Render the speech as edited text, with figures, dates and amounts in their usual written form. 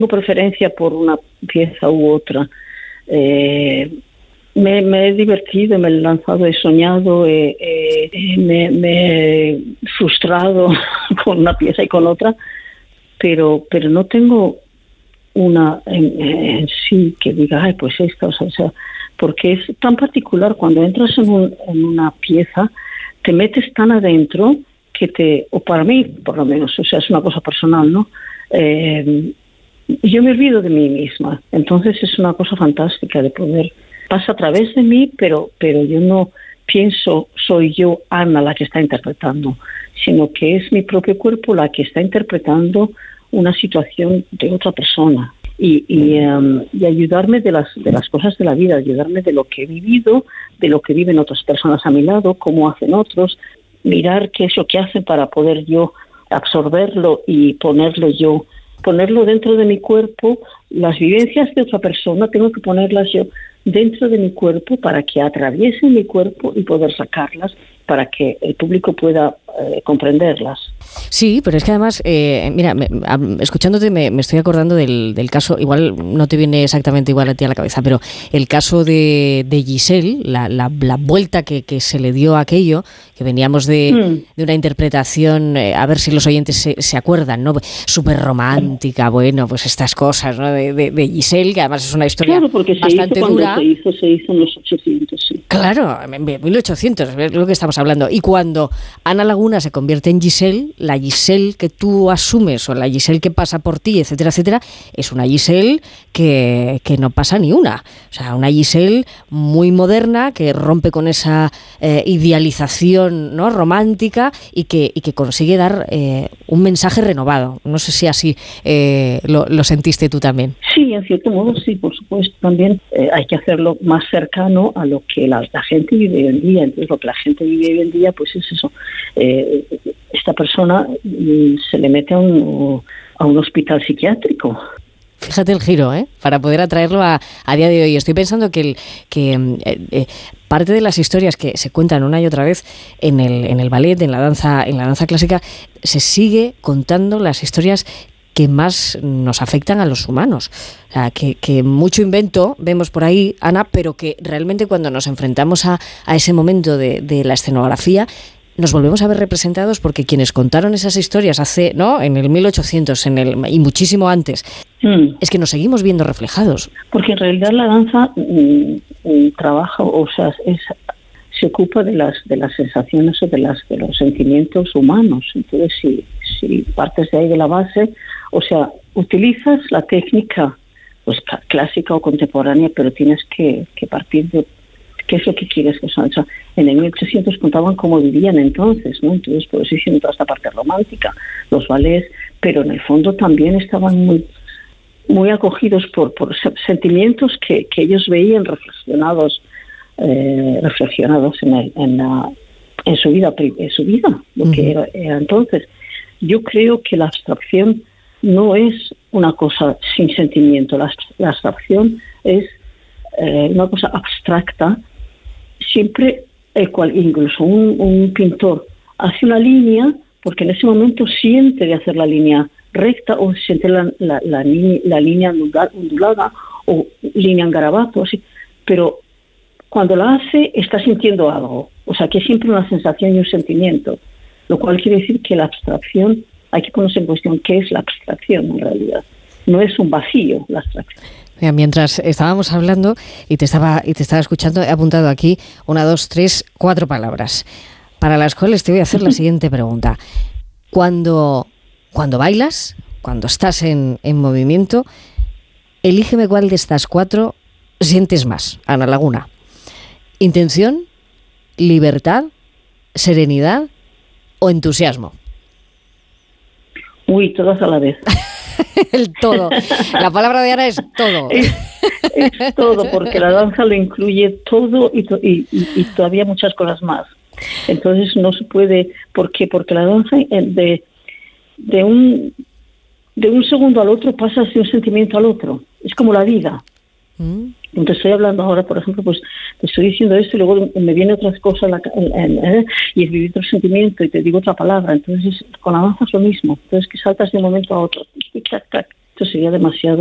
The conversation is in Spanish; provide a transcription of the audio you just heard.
tengo preferencia por una pieza u otra. Me he divertido, me he lanzado, he soñado, me he frustrado con una pieza y con otra, pero no tengo una en sí que diga, ay, pues esta, o sea, porque es tan particular cuando entras en una pieza, te metes tan adentro o para mí, por lo menos, o sea, es una cosa personal, ¿no? Yo me olvido de mí misma, entonces es una cosa fantástica de poder, pasa a través de mí, pero yo no pienso, soy yo, Ana, la que está interpretando, sino que es mi propio cuerpo la que está interpretando una situación de otra persona y ayudarme de las cosas de la vida, ayudarme de lo que he vivido, de lo que viven otras personas a mi lado, cómo hacen otros, mirar qué es lo que hacen para poder yo absorberlo y ponerlo dentro de mi cuerpo. Las vivencias de otra persona tengo que ponerlas yo dentro de mi cuerpo para que atraviesen mi cuerpo y poder sacarlas para que el público pueda comprenderlas. Sí, pero es que además, mira, escuchándote me estoy acordando del caso, igual no te viene exactamente igual a ti a la cabeza, pero el caso de Giselle, la vuelta que se le dio a aquello, que veníamos de una interpretación, a ver si los oyentes se acuerdan, ¿no? Súper romántica, bueno, pues estas cosas, ¿no? De Giselle, que además es una historia bastante dura. Se hizo en los 800, sí. Claro, en 1800, es lo que estamos hablando. Y cuando Ana Laguna se convierte en Giselle, la Giselle que tú asumes o la Giselle que pasa por ti, etcétera, etcétera, es una Giselle que no pasa ni una. O sea, una Giselle muy moderna que rompe con esa idealización, ¿no?, romántica y que consigue dar un mensaje renovado. No sé si así lo sentiste tú también. Sí, en cierto modo sí, por supuesto. También hay que hacerlo más cercano a lo que la gente vive hoy en día. Entonces, lo que la gente vive hoy en día, pues es eso. Esta persona se le mete a un hospital psiquiátrico. Fíjate el giro, para poder atraerlo a día de hoy. Estoy pensando que parte de las historias que se cuentan una y otra vez en el ballet, en la danza clásica, se sigue contando las historias que más nos afectan a los humanos. O sea, que mucho invento vemos por ahí, Ana, pero que realmente cuando nos enfrentamos a ese momento de la escenografía, nos volvemos a ver representados porque quienes contaron esas historias hace, ¿no?, en el 1800 y muchísimo antes, es que nos seguimos viendo reflejados. Porque en realidad la danza trabaja, o sea, se ocupa de las sensaciones o de los sentimientos humanos. Entonces, si partes de ahí de la base, o sea, utilizas la técnica pues clásica o contemporánea, pero tienes que partir de qué es lo que quieres que son. O sea, en el 1800 contaban cómo vivían entonces, ¿no? Entonces, por eso hicieron toda esta parte romántica, los ballets, pero en el fondo también estaban muy acogidos por sentimientos que ellos veían reflexionados en su vida, lo que era entonces. Yo creo que la abstracción no es una cosa sin sentimiento. La abstracción es una cosa abstracta. Siempre, incluso un pintor hace una línea porque en ese momento siente de hacer la línea recta o siente la línea ondulada o línea en garabato, así. Pero cuando la hace está sintiendo algo. O sea, que es siempre una sensación y un sentimiento. Lo cual quiere decir que la abstracción, hay que ponerse en cuestión qué es la abstracción en realidad. No es un vacío la abstracción. Mira, mientras estábamos hablando y te estaba escuchando, he apuntado aquí 1, 2, 3, 4 palabras para las cuales te voy a hacer la siguiente pregunta. Cuando bailas, cuando estás en movimiento, elígeme cuál de estas 4 sientes más, Ana Laguna. ¿Intención, libertad, serenidad o entusiasmo? Uy, todas a la vez. El todo. La palabra de Ana es todo. Es todo, porque la danza lo incluye todo y todavía muchas cosas más. Entonces no se puede. ¿Por qué? Porque la danza de un segundo al otro pasa de un sentimiento al otro. Es como la vida. Entonces estoy hablando ahora, por ejemplo, pues te estoy diciendo esto y luego me viene otras cosas y es vivir otro sentimiento y te digo otra palabra. Entonces con la danza es lo mismo. Entonces que saltas de un momento a otro. esto sería demasiado